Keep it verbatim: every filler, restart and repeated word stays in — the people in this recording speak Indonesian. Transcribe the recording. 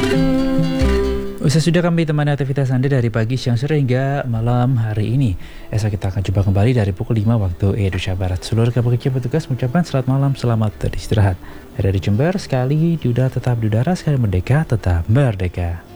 Usai sudah kami temani aktivitas Anda dari pagi, siang, sore hingga malam hari ini. Esok kita akan coba kembali dari pukul lima waktu Indonesia Barat. Seluruh pekerja petugas mengucapkan selamat malam, selamat beristirahat. Dari Jember, sekali di udara tetap di udara, sekali merdeka tetap merdeka.